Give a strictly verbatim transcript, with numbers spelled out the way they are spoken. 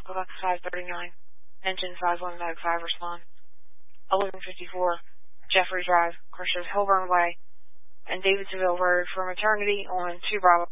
Quebec five thirty-nine. Engine five one Mag five respond. eleven fifty-four. Jeffrey Drive, Crushers Hilburn Way, and Davidsville Road for maternity on two Bravo